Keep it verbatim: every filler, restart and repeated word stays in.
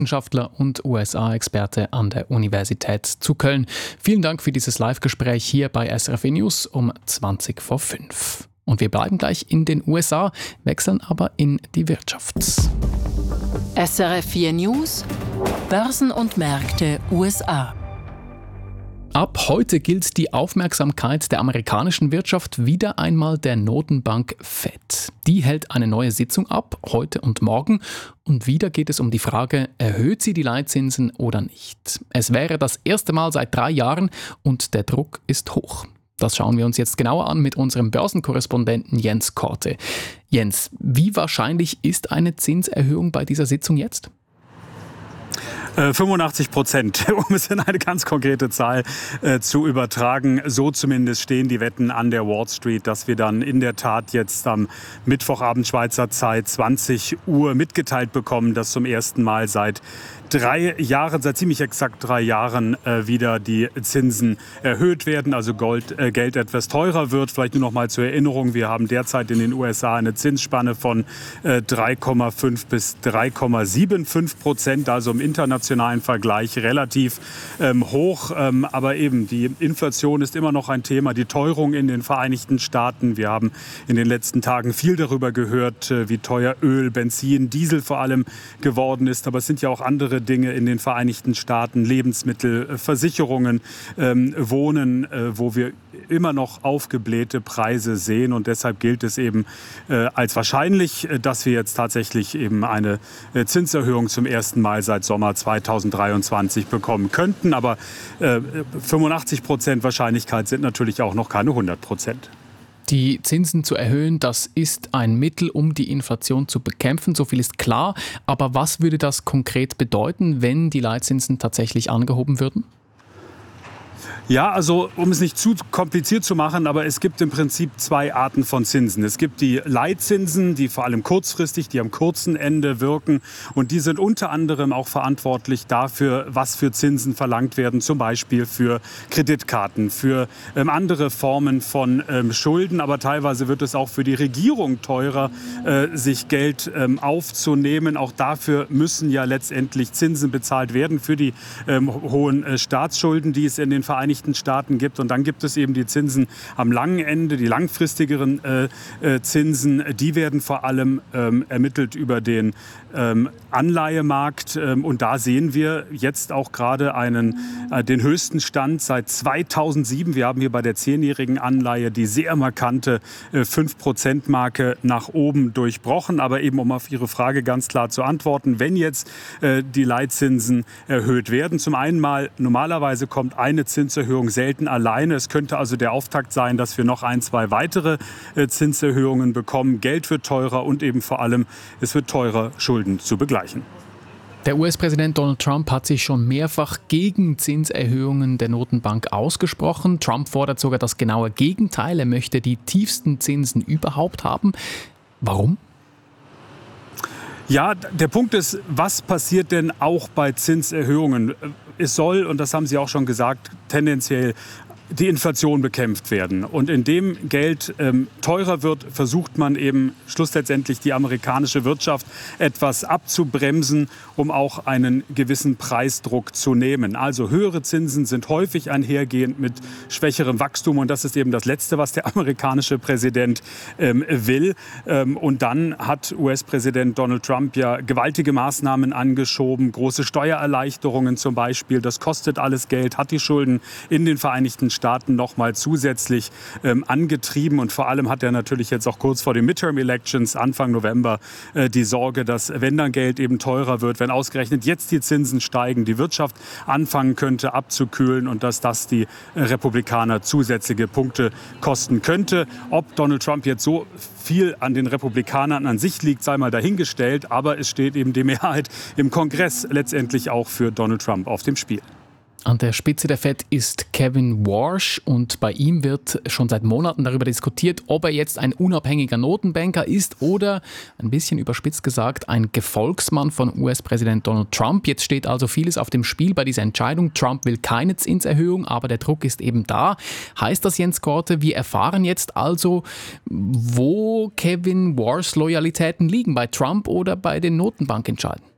Wissenschaftler und U S A-Experte an der Universität zu Köln. Vielen Dank für dieses Live-Gespräch hier bei S R F News um zwanzig vor fünf. Und wir bleiben gleich in den U S A, wechseln aber in die Wirtschaft. S R F vier News, Börsen und Märkte U S A. Ab heute gilt die Aufmerksamkeit der amerikanischen Wirtschaft wieder einmal der Notenbank Fed. Die hält eine neue Sitzung ab, heute und morgen. Und wieder geht es um die Frage, erhöht sie die Leitzinsen oder nicht? Es wäre das erste Mal seit drei Jahren und der Druck ist hoch. Das schauen wir uns jetzt genauer an mit unserem Börsenkorrespondenten Jens Korte. Jens, wie wahrscheinlich ist eine Zinserhöhung bei dieser Sitzung jetzt? fünfundachtzig Prozent, um es in eine ganz konkrete Zahl äh, zu übertragen. So zumindest stehen die Wetten an der Wall Street, dass wir dann in der Tat jetzt am Mittwochabend Schweizer Zeit zwanzig Uhr mitgeteilt bekommen, dass zum ersten Mal seit drei Jahren, seit ziemlich exakt drei Jahren äh, wieder die Zinsen erhöht werden, also Gold, äh, Geld etwas teurer wird. Vielleicht nur noch mal zur Erinnerung, wir haben derzeit in den U S A eine Zinsspanne von äh, drei Komma fünf bis drei Komma fünfundsiebzig Prozent, also im internationalen Vergleich relativ ähm, hoch. Ähm, aber eben, die Inflation ist immer noch ein Thema, die Teuerung in den Vereinigten Staaten. Wir haben in den letzten Tagen viel darüber gehört, äh, wie teuer Öl, Benzin, Diesel vor allem geworden ist. Aber es sind ja auch andere Dinge in den Vereinigten Staaten, Lebensmittel, Versicherungen, ähm, Wohnen, äh, wo wir immer noch aufgeblähte Preise sehen. Und deshalb gilt es eben äh, als wahrscheinlich, dass wir jetzt tatsächlich eben eine äh, Zinserhöhung zum ersten Mal seit Sommer zweitausenddreiundzwanzig bekommen könnten. Aber äh, fünfundachtzig Prozent Wahrscheinlichkeit sind natürlich auch noch keine hundert Prozent. Die Zinsen zu erhöhen, das ist ein Mittel, um die Inflation zu bekämpfen, so viel ist klar. Aber was würde das konkret bedeuten, wenn die Leitzinsen tatsächlich angehoben würden? Ja, also um es nicht zu kompliziert zu machen, aber es gibt im Prinzip zwei Arten von Zinsen. Es gibt die Leitzinsen, die vor allem kurzfristig, die am kurzen Ende wirken. Und die sind unter anderem auch verantwortlich dafür, was für Zinsen verlangt werden, zum Beispiel für Kreditkarten, für ähm, andere Formen von ähm, Schulden. Aber teilweise wird es auch für die Regierung teurer, äh, sich Geld ähm, aufzunehmen. Auch dafür müssen ja letztendlich Zinsen bezahlt werden für die ähm, hohen äh, Staatsschulden, die es in den Vereinigten Staaten gibt. Und dann gibt es eben die Zinsen am langen Ende, die langfristigeren äh, äh, Zinsen. Die werden vor allem ähm, ermittelt über den ähm, Anleihemarkt. Ähm, und da sehen wir jetzt auch gerade einen, äh, den höchsten Stand seit zweitausendsieben. Wir haben hier bei der zehnjährigen Anleihe die sehr markante äh, fünf Prozent Marke nach oben durchbrochen. Aber eben, um auf Ihre Frage ganz klar zu antworten, wenn jetzt äh, die Leitzinsen erhöht werden, zum einen mal, normalerweise kommt eine Zinserhöhung selten alleine. Es könnte also der Auftakt sein, dass wir noch ein, zwei weitere äh, Zinserhöhungen bekommen. Geld wird teurer und eben vor allem, es wird teurer, Schulden zu begleichen. Der U S-Präsident Donald Trump hat sich schon mehrfach gegen Zinserhöhungen der Notenbank ausgesprochen. Trump fordert sogar das genaue Gegenteil. Er möchte die tiefsten Zinsen überhaupt haben. Warum? Ja, der Punkt ist, was passiert denn auch bei Zinserhöhungen? Es soll, und das haben Sie auch schon gesagt, tendenziell die Inflation bekämpft werden. Und indem Geld ähm, teurer wird, versucht man eben schlussendlich die amerikanische Wirtschaft etwas abzubremsen, um auch einen gewissen Preisdruck zu nehmen. Also höhere Zinsen sind häufig einhergehend mit schwächerem Wachstum. Und das ist eben das Letzte, was der amerikanische Präsident ähm, will. Ähm, und dann hat U S-Präsident Donald Trump ja gewaltige Maßnahmen angeschoben, große Steuererleichterungen zum Beispiel. Das kostet alles Geld, hat die Schulden in den Vereinigten Staaten Staaten noch mal zusätzlich ähm, angetrieben. Und vor allem hat er natürlich jetzt auch kurz vor den Midterm-Elections Anfang November äh, die Sorge, dass wenn dann Geld eben teurer wird, wenn ausgerechnet jetzt die Zinsen steigen, die Wirtschaft anfangen könnte abzukühlen und dass das die äh, Republikaner zusätzliche Punkte kosten könnte. Ob Donald Trump jetzt so viel an den Republikanern an sich liegt, sei mal dahingestellt. Aber es steht eben die Mehrheit im Kongress letztendlich auch für Donald Trump auf dem Spiel. An der Spitze der Fed ist Kevin Warsh und bei ihm wird schon seit Monaten darüber diskutiert, ob er jetzt ein unabhängiger Notenbanker ist oder, ein bisschen überspitzt gesagt, ein Gefolgsmann von U S-Präsident Donald Trump. Jetzt steht also vieles auf dem Spiel bei dieser Entscheidung. Trump will keine Zinserhöhung, aber der Druck ist eben da. Heißt das, Jens Korte, wir erfahren jetzt also, wo Kevin Warshs Loyalitäten liegen, bei Trump oder bei den Notenbankentscheidern?